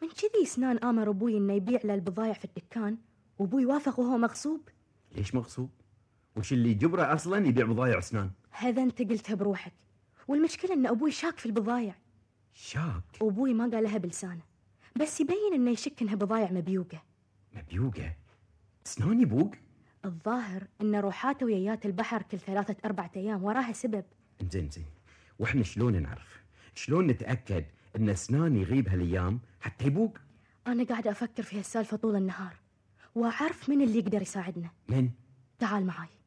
من كذي سنان آمر أبوي إنه يبيع له البضايع في الدكان، وأبوي وافق وهو مغصوب. ليش مغصوب؟ وش اللي جبره أصلا يبيع بضايع سنان؟ هذا أنت قلتها بروحك، والمشكلة إن أبوي شاك في البضايع. شاك؟ وأبوي ما قالها بلسانه، بس يبين إنه يشك إنها بضايع مبيوقة. مبيوقة؟ سنان يبوق؟ الظاهر إن روحاته ويايات البحر كل 3-4 أيام وراها سبب. زين وإحنا شلون نعرف؟ شلون نتأكد إن سنان يغيب هالأيام حتى يبوق؟ أنا قاعدة أفكر في هالسالفة طول النهار، وأعرف من اللي يقدر يساعدنا. من؟ تعال معاي.